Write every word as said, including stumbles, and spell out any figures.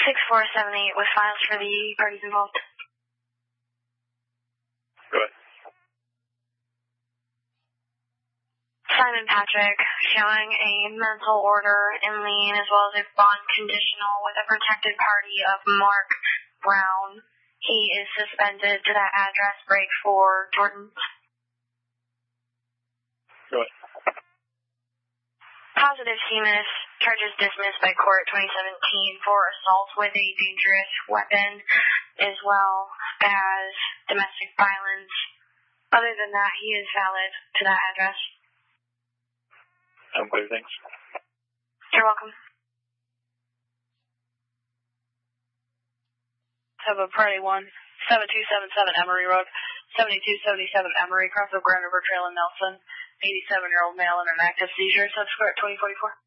six four seven eight with files for the parties involved. Go ahead. Simon Patrick, showing a mental order in lien as well as a bond conditional with a protected party of Mark Brown. He is suspended to that address break for Jordan. Go ahead. Positive C M I S, charges dismissed by court twenty seventeen for assault with a dangerous weapon as well as domestic violence. Other than that, he is valid to that address. I'm clear, thanks. You're welcome. Have a party one, seven two seven seven Emory Road, seventy-two seventy-seven Emory, across the Grand River Trail in Nelson, eighty-seven-year-old male in an active seizure, subscript twenty forty-four.